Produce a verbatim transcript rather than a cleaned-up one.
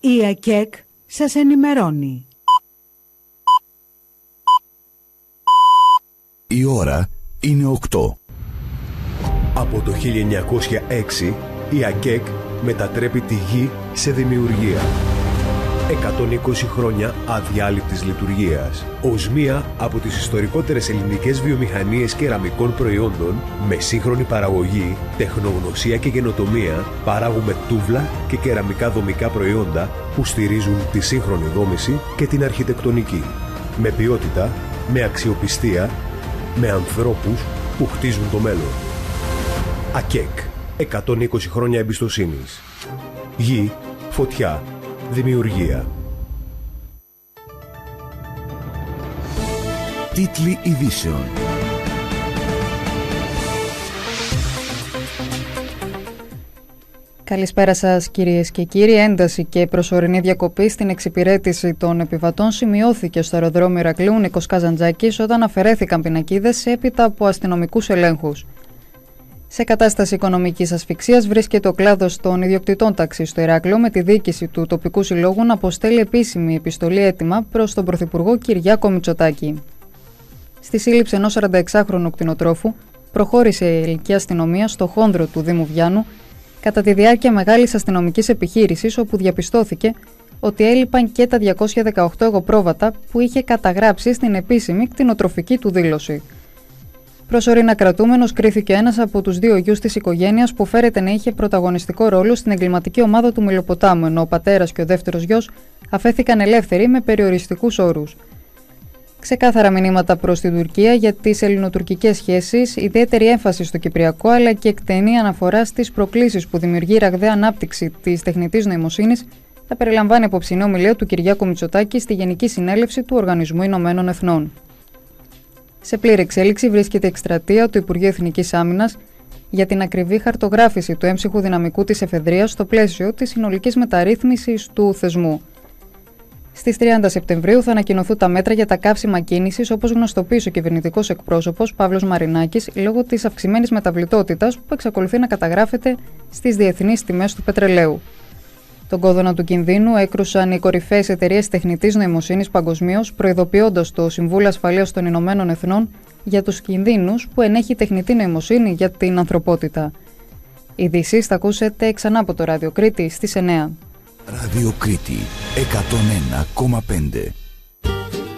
Η ΑΚΕΚ σας ενημερώνει. Η ώρα είναι οκτώ. Από το χίλια εννιακόσια έξι η ΑΚΕΚ μετατρέπει τη γη σε δημιουργία. εκατόν είκοσι χρόνια αδιάλειπτης λειτουργίας. Ως μία από τις ιστορικότερες ελληνικές βιομηχανίες κεραμικών προϊόντων, με σύγχρονη παραγωγή, τεχνογνωσία και καινοτομία, παράγουμε τούβλα και κεραμικά δομικά προϊόντα που στηρίζουν τη σύγχρονη δόμηση και την αρχιτεκτονική. Με ποιότητα, με αξιοπιστία, με ανθρώπους που χτίζουν το μέλλον. ΑΚΕΚ. εκατόν είκοσι χρόνια εμπιστοσύνης. Γη, φωτιά, δημιουργία. Τίτλοι ειδήσεων. Καλησπέρα σας κυρίες και κύριοι. Ένταση και προσωρινή διακοπή στην εξυπηρέτηση των επιβατών σημειώθηκε στο αεροδρόμιο Ηρακλείου Νίκος Καζαντζάκης όταν αφαιρέθηκαν πινακίδες έπειτα από αστυνομικούς ελέγχους. Σε κατάσταση οικονομικής ασφυξίας βρίσκεται ο κλάδος των ιδιοκτητών ταξί στο Ηράκλειο, με τη διοίκηση του τοπικού συλλόγου να αποστέλει επίσημη επιστολή έτοιμα προς τον Πρωθυπουργό Κυριάκο Μητσοτάκη. Στη σύλληψη ενός σαρανταεξάχρονου κτηνοτρόφου προχώρησε η ελληνική αστυνομία στο χόνδρο του Δήμου Βιάννου κατά τη διάρκεια μεγάλης αστυνομικής επιχείρησης, όπου διαπιστώθηκε ότι έλειπαν και τα διακόσια δεκαοκτώ εγωπρόβατα που είχε καταγράψει στην επίσημη κτηνοτροφική του δήλωση. Προσωρινά κρατούμενος κρίθηκε ένας από τους δύο γιους της οικογένειας που φέρεται να είχε πρωταγωνιστικό ρόλο στην εγκληματική ομάδα του Μελοποτάμου, ενώ ο πατέρας και ο δεύτερος γιος αφέθηκαν ελεύθεροι με περιοριστικούς όρους. Ξεκάθαρα μηνύματα προς την Τουρκία για τις ελληνοτουρκικές σχέσεις, ιδιαίτερη έμφαση στο Κυπριακό αλλά και εκτενή αναφορά στις προκλήσεις που δημιουργεί η ραγδαία ανάπτυξη της τεχνητής νοημοσύνης, θα περιλαμβάνει απόψινή ομιλία του Κυριάκου Μητσοτάκη στη Γενική Συνέλευση του Οργανισμού Ηνωμένων Εθνών. Σε πλήρη εξέλιξη βρίσκεται η εκστρατεία του Υπουργείου Εθνικής Άμυνας για την ακριβή χαρτογράφηση του έμψυχου δυναμικού της εφεδρείας στο πλαίσιο της συνολικής μεταρρύθμισης του θεσμού. Στις τριάντα Σεπτεμβρίου θα ανακοινωθούν τα μέτρα για τα καύσιμα κίνησης, όπως γνωστοποίησε ο κυβερνητικός εκπρόσωπος Παύλος Μαρινάκης, λόγω της αυξημένης μεταβλητότητας που εξακολουθεί να καταγράφεται στις διεθνείς τιμές του πετρελαίου. Τον κόδωνα του κινδύνου έκρουσαν οι κορυφαίες εταιρείες τεχνητής νοημοσύνης παγκοσμίως, προειδοποιώντας το Συμβούλιο Ασφαλείας των Ηνωμένων Εθνών για τους κινδύνους που ενέχει η τεχνητή νοημοσύνη για την ανθρωπότητα. Ειδήσεις θα ακούσετε ξανά από το Ράδιο Κρήτη στις εννιά. Ράδιο Κρήτη εκατόν ένα κόμμα πέντε.